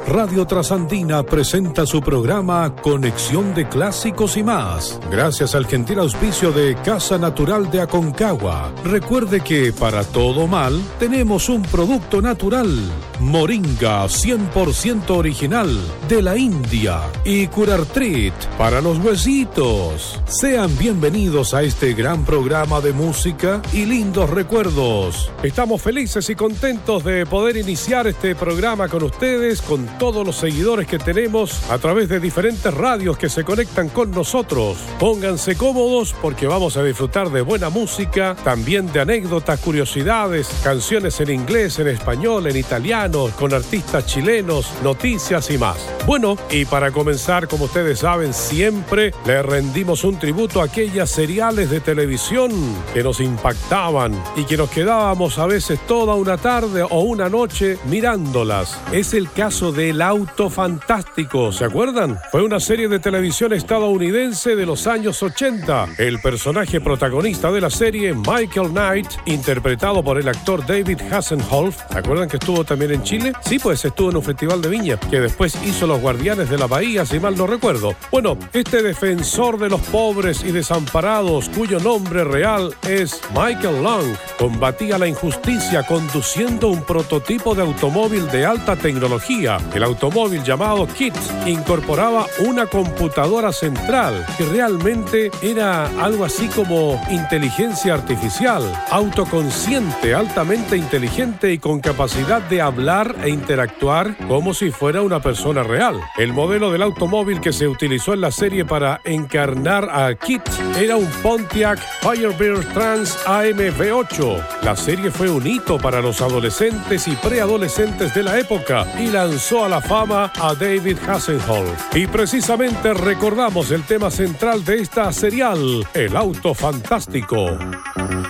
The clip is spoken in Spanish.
Radio Trasandina presenta su programa Conexión de Clásicos y más, gracias al gentil auspicio de Casa Natural de Aconcagua. Recuerde que para todo mal tenemos un producto natural, Moringa 100% original de la India y Curartrit para los huesitos. Sean bienvenidos a este gran programa de música y lindos recuerdos. Estamos felices y contentos de poder iniciar este programa con ustedes, con todos los seguidores que tenemos a través de diferentes radios que se conectan con nosotros. Pónganse cómodos porque vamos a disfrutar de buena música, también de anécdotas, curiosidades, canciones en inglés, en español, en italiano, con artistas chilenos, noticias y más. Bueno, y para comenzar, como ustedes saben, siempre le rendimos un tributo a aquellas seriales de televisión que nos impactaban y que nos quedábamos a veces toda una tarde o una noche mirándolas. Es el caso de El Auto Fantástico, ¿se acuerdan? Fue una serie de televisión estadounidense de los años 80. El personaje protagonista de la serie, Michael Knight, interpretado por el actor David Hasselhoff. ¿Se acuerdan que estuvo también en Chile? Sí, pues estuvo en un festival de Viña, que después hizo Los Guardianes de la Bahía, si mal no recuerdo. Bueno, este defensor de los pobres y desamparados, cuyo nombre real es Michael Long, combatía la injusticia conduciendo un prototipo de automóvil de alta tecnología. El automóvil llamado KITT incorporaba una computadora central que realmente era algo así como inteligencia artificial, autoconsciente, altamente inteligente y con capacidad de hablar e interactuar como si fuera una persona real. El modelo del automóvil que se utilizó en la serie para encarnar a KITT era un Pontiac Firebird Trans AM V8. La serie fue un hito para los adolescentes y preadolescentes de la época y lanzó a la fama a David Hasselhoff. Y precisamente recordamos el tema central de esta serial, El Auto Fantástico.